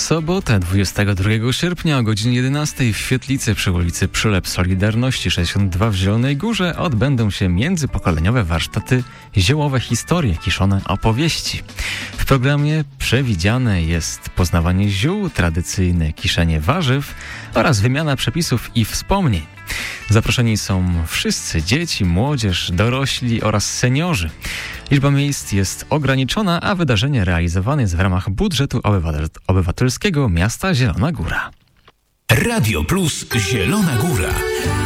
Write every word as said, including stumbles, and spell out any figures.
sobotę, dwudziestego drugiego sierpnia o godzinie jedenastej w Świetlicy przy ulicy Przylep Solidarności sześćdziesiąt dwa w Zielonej Górze odbędą się międzypokoleniowe warsztaty Ziołowe historie, kiszone opowieści. W programie przewidziane jest poznawanie ziół, tradycyjne kiszenie warzyw oraz wymiana przepisów i wspomnień. Zaproszeni są wszyscy dzieci, młodzież, dorośli oraz seniorzy. Liczba miejsc jest ograniczona, a wydarzenie realizowane jest w ramach budżetu obywatel- obywatelskiego miasta Zielona Góra. Radio Plus Zielona Góra.